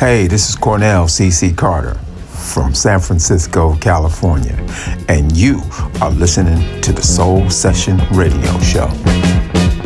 Hey, this is Cornell C.C. Carter from San Francisco, California, and you are listening to the Soul Session Radio Show.